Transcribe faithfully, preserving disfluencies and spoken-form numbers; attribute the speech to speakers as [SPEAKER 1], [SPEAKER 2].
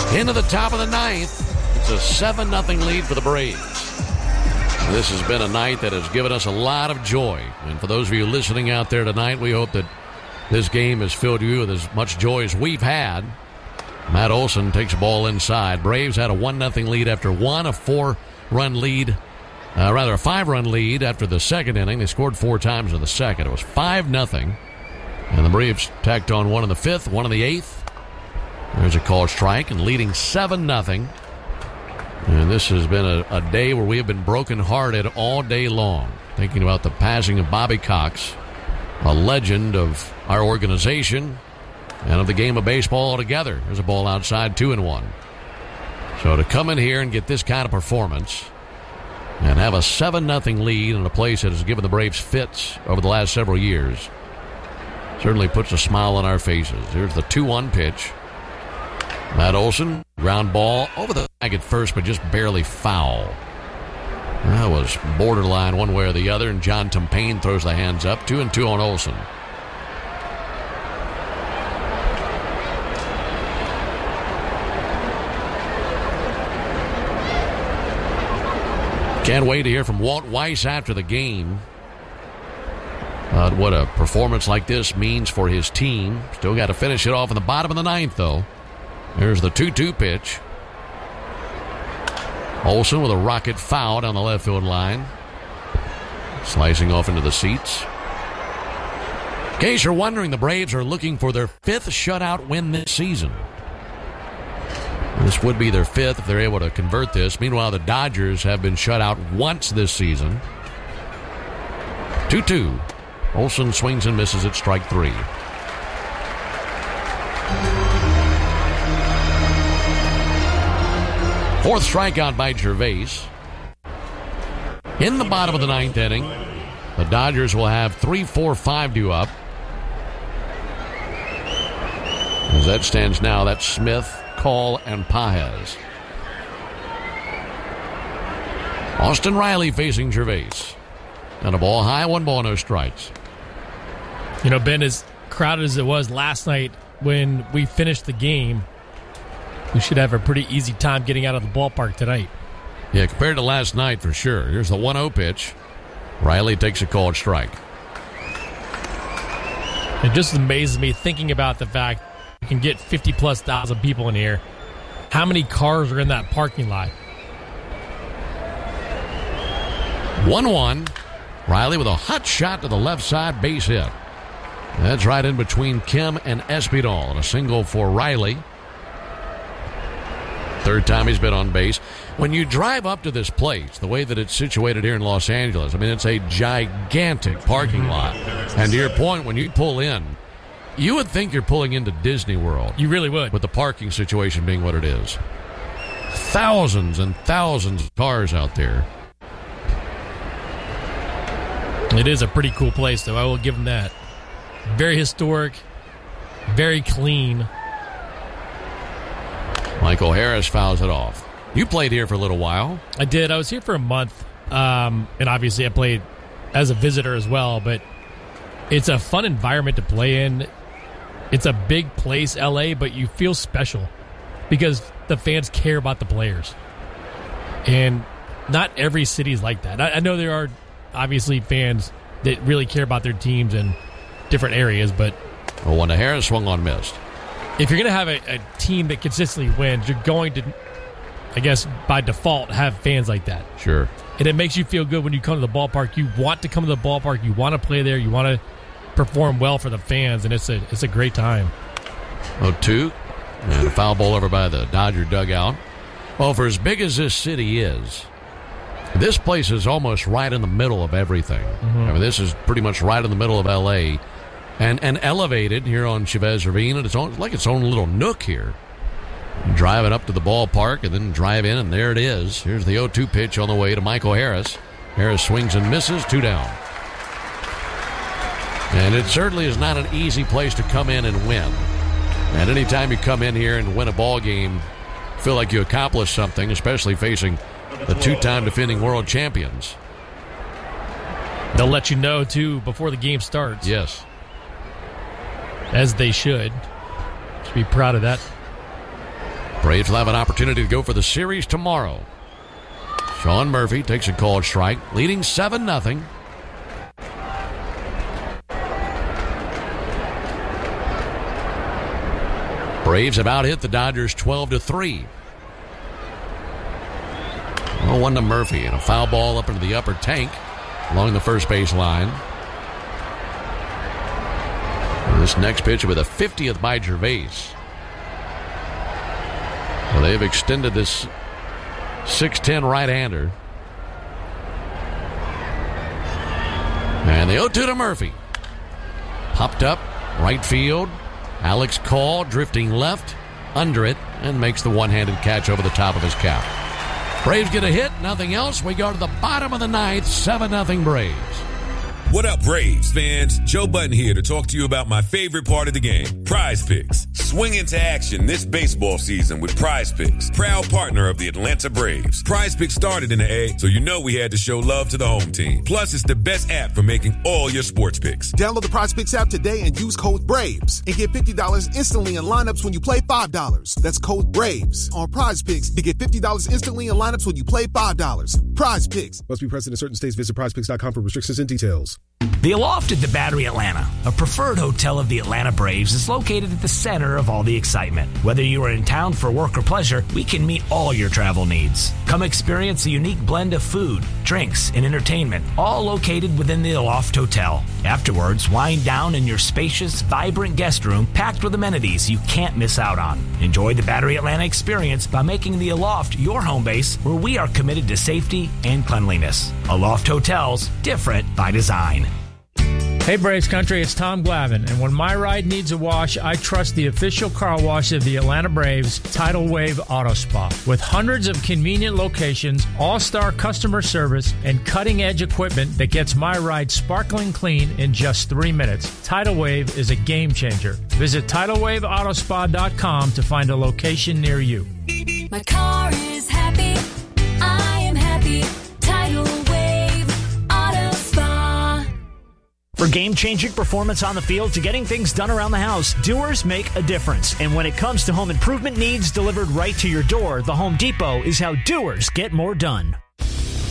[SPEAKER 1] Into the top of the ninth. It's a seven nothing lead for the Braves. This has been a night that has given us a lot of joy. And for those of you listening out there tonight, we hope that this game has filled you with as much joy as we've had. Matt Olson takes the ball inside. Braves had a one nothing lead after one, a four-run lead, uh, rather a five-run lead after the second inning. They scored four times in the second. It was five nothing. And the Braves tacked on one in the fifth, one in the eighth. There's a called strike and leading seven nothing. And this has been a, a day where we have been brokenhearted all day long, thinking about the passing of Bobby Cox, a legend of our organization and of the game of baseball altogether. There's a ball outside, two and one. So to come in here and get this kind of performance and have a seven nothing lead in a place that has given the Braves fits over the last several years certainly puts a smile on our faces. Here's the two one pitch. Matt Olson, ground ball over the bag at first, but just barely foul. That was borderline one way or the other, and John Tumpain throws the hands up. Two and two on Olson. Can't wait to hear from Walt Weiss after the game. Uh, what a performance like this means for his team. Still got to finish it off in the bottom of the ninth, though. There's the two two pitch. Olson with a rocket foul down the left field line. Slicing off into the seats. In case you're wondering, the Braves are looking for their fifth shutout win this season. This would be their fifth if they're able to convert this. Meanwhile, the Dodgers have been shut out once this season. two two. Olson swings and misses at strike three. Fourth strikeout by Gervais. In the bottom of the ninth inning, the Dodgers will have three four five due up. As that stands now, that's Smith, Call, and Pages. Austin Riley facing Gervais. And a ball high, one ball, no strikes.
[SPEAKER 2] You know, Ben, as crowded as it was last night when we finished the game, we should have a pretty easy time getting out of the ballpark tonight.
[SPEAKER 1] Yeah, compared to last night, for sure. Here's the one oh pitch. Riley takes a called strike.
[SPEAKER 2] It just amazes me thinking about the fact you can get fifty-plus thousand people in here. How many cars are in that parking lot?
[SPEAKER 1] one one. Riley with a hot shot to the left side, base hit. That's right in between Kim and Espinal. And a single for Riley. Third time he's been on base. When you drive up to this place, the way that it's situated here in Los Angeles, I mean, it's a gigantic parking lot. And to your point, when you pull in, you would think you're pulling into Disney World.
[SPEAKER 2] You really would.
[SPEAKER 1] With the parking situation being what it is. Thousands and thousands of cars out there.
[SPEAKER 2] It is a pretty cool place, though. I will give them that. Very historic, very clean.
[SPEAKER 1] Michael Harris fouls it off. You played here for a little while.
[SPEAKER 2] I did. I was here for a month, um, and obviously I played as a visitor as well, but it's a fun environment to play in. It's a big place, L A, but you feel special because the fans care about the players. And not every city is like that. I, I know there are obviously fans that really care about their teams in different areas, but
[SPEAKER 1] well, when the Harris swung on missed.
[SPEAKER 2] If you're going to have a, a team that consistently wins, you're going to, I guess, by default, have fans like that.
[SPEAKER 1] Sure.
[SPEAKER 2] And it makes you feel good when you come to the ballpark. You want to come to the ballpark. You want to play there. You want to perform well for the fans, and it's a it's a great time.
[SPEAKER 1] oh two, and a foul ball over by the Dodger dugout. Well, for as big as this city is, this place is almost right in the middle of everything. Mm-hmm. I mean, this is pretty much right in the middle of L A, and and elevated here on Chavez Ravine, and it's on, like its own little nook here. You drive it up to the ballpark and then drive in, and there it is. Here's the oh two pitch on the way to Michael Harris. Harris swings and misses, two down. And it certainly is not an easy place to come in and win. And anytime you come in here and win a ball game, feel like you accomplished something, especially facing the two-time defending world champions.
[SPEAKER 2] They'll let you know, too, before the game starts.
[SPEAKER 1] Yes.
[SPEAKER 2] As they should. Should be proud of that.
[SPEAKER 1] Braves will have an opportunity to go for the series tomorrow. Sean Murphy takes a called strike, leading seven nothing. Braves have out-hit the Dodgers twelve to three. oh one to Murphy, and a foul ball up into the upper tank along the first base line. And this next pitch with a fiftieth by Gervais. Well, they've extended this six ten right-hander. And the oh two to Murphy. Popped up, right field. Alex Call drifting left, under it, and makes the one-handed catch over the top of his cap. Braves get a hit, nothing else. We go to the bottom of the ninth, seven nothing Braves.
[SPEAKER 3] What up, Braves fans? Joe Button here to talk to you about my favorite part of the game, Prize Picks. Swing into action this baseball season with Prize Picks, proud partner of the Atlanta Braves. Prize Picks started in the A, so you know we had to show love to the home team. Plus, it's the best app for making all your sports picks.
[SPEAKER 4] Download the Prize Picks app today and use code BRAVES and get fifty dollars instantly in lineups when you play five dollars. That's code BRAVES on Prize Picks to get fifty dollars instantly in lineups when you play five dollars. Prize Picks.
[SPEAKER 5] Must be present in certain states. Visit prize picks dot com for restrictions and details.
[SPEAKER 6] The Aloft at the Battery Atlanta, a preferred hotel of the Atlanta Braves, is located at the center of all the excitement. Whether you are in town for work or pleasure, we can meet all your travel needs. Come experience a unique blend of food, drinks, and entertainment, all located within the Aloft Hotel. Afterwards, wind down in your spacious, vibrant guest room packed with amenities you can't miss out on. Enjoy the Battery Atlanta experience by making the Aloft your home base, where we are committed to safety and cleanliness. Aloft Hotels, different by design.
[SPEAKER 7] Hey Braves Country, it's Tom Glavine, and when my ride needs a wash, I trust the official car wash of the Atlanta Braves, Tidal Wave Auto Spa. With hundreds of convenient locations, all-star customer service, and cutting-edge equipment that gets my ride sparkling clean in just three minutes, Tidal Wave is a game changer. Visit tidal wave auto spa dot com to find a location near you.
[SPEAKER 8] My car is happy, I am happy, Tidal Wave Auto Spa.
[SPEAKER 9] For game-changing performance on the field to getting things done around the house, doers make a difference. And when it comes to home improvement needs delivered right to your door, the Home Depot is how doers get more done.